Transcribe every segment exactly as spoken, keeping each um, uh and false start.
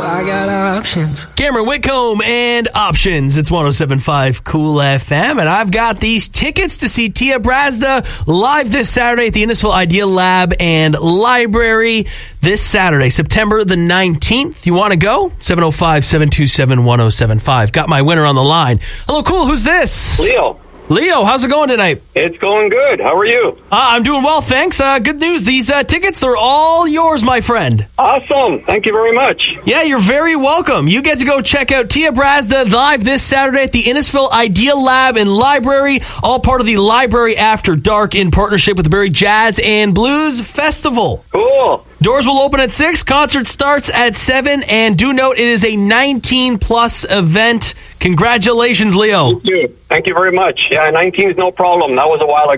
I got options. Cameron Whitcomb and Options. It's one oh seven point five Cool F M, and I've got these tickets to see Tia Brazda live this Saturday at the Innisfil Idea Lab and Library this Saturday, September the nineteenth. You want to go? seven oh five, seven two seven, one oh seven five. Got my winner on the line. Hello, cool. Who's this? Leo. Leo, how's it going tonight? It's going good. How are you? Uh, I'm doing well, thanks. Uh, good news. These uh, tickets, they're all yours, my friend. Awesome. Thank you very much. Yeah, you're very welcome. You get to go check out Tia Brazda live this Saturday at the Innisfil Idea Lab and Library, all part of the Library After Dark in partnership with the Barrie Jazz and Blues Festival. Cool. Doors will open at six, concert starts at seven, and do note it is a nineteen plus event. Congratulations, Leo. Thank you. Thank you very much. Yeah, nineteen is no problem. That was a while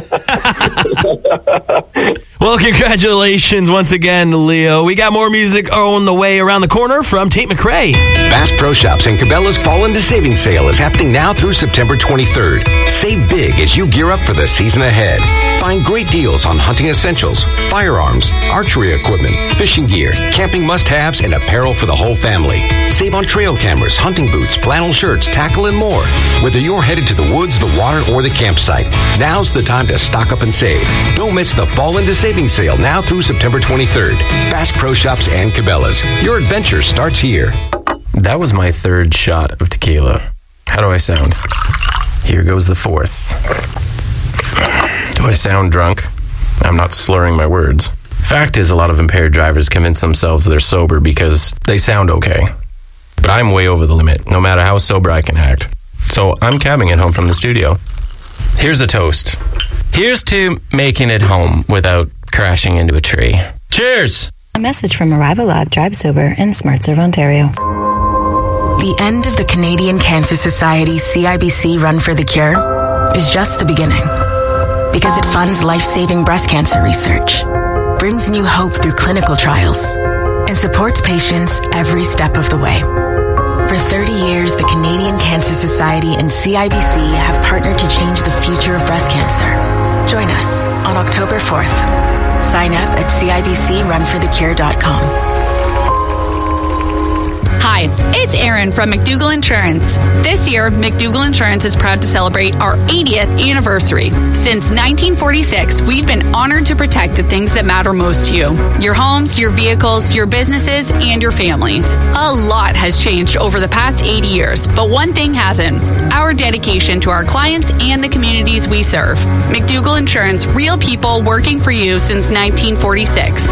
ago. Well, congratulations once again, Leo. We got more music on the way around the corner from Tate McRae. Bass Pro Shops and Cabela's Fall into Savings Sale is happening now through September twenty-third. Save big as you gear up for the season ahead. Find great deals on hunting essentials, firearms, archery equipment, fishing gear, camping must-haves, and apparel for the whole family. Save on trail cameras, hunting boots, flannel shirts, tackle, and more. Whether you're headed to the woods, the water, or the campsite, now's the time to stock up and save. Don't miss the Fall into Savings Sale now through September twenty-third. Bass Pro Shops and Cabela's. Your adventure starts here. That was my third shot of tequila. How do I sound? Here goes the fourth. Do I sound drunk? I'm not slurring my words. Fact is, a lot of impaired drivers convince themselves they're sober because they sound okay. But I'm way over the limit, no matter how sober I can act. So I'm cabbing it home from the studio. Here's a toast. Here's to making it home without crashing into a tree. Cheers! A message from Arrival Lab, Drive Sober, and SmartServe Ontario. The end of the Canadian Cancer Society C I B C Run for the Cure is just the beginning. Because it funds life-saving breast cancer research, brings new hope through clinical trials, and supports patients every step of the way. For thirty years, the Canadian Cancer Society and C I B C have partnered to change the future of breast cancer. Join us on October fourth. Sign up at C I B C run for the cure dot com. Hi, it's Erin from McDougall Insurance. This year, McDougall Insurance is proud to celebrate our eightieth anniversary. Since nineteen forty-six, we've been honored to protect the things that matter most to you. Your homes, your vehicles, your businesses, and your families. A lot has changed over the past eighty years, but one thing hasn't. Our dedication to our clients and the communities we serve. McDougall Insurance, real people working for you since nineteen forty-six.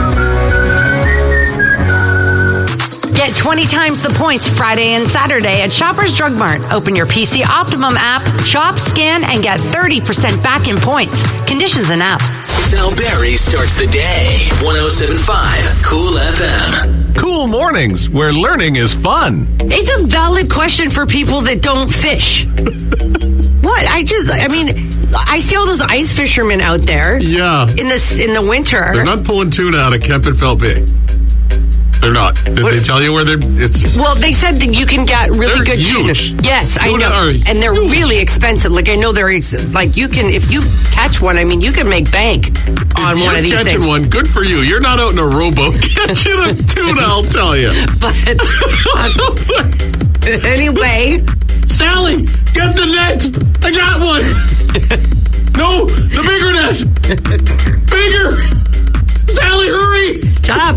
Get twenty times the points Friday and Saturday at Shoppers Drug Mart. Open your P C Optimum app, shop, scan, and get thirty percent back in points. Conditions and app. It's how Barrie starts the day. one oh seven point five Cool F M. Cool mornings where learning is fun. It's a valid question for people that don't fish. What? I just, I mean, I see all those ice fishermen out there. Yeah. In the, in the winter. They're not pulling tuna out of Kempenfelt Bay. They're not. Did what? They tell you where they're... It's Well, they said that you can get really they're good huge. tuna. Yes, tuna I know. And they're huge. really expensive. Like, I know they're... Like, you can... If you catch one, I mean, you can make bank on if one of these catching things. one, good for you. You're not out in a rowboat catching a tuna, I'll tell you. But... Uh, anyway... Sally, get the net! I got one! No, the bigger net! Bigger! Sally, hurry! Shut up!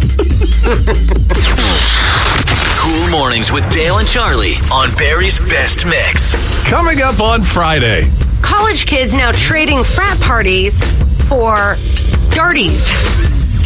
Cool mornings with Dale and Charlie on Barrie's Best Mix. Coming up on Friday. College kids now trading frat parties for darties.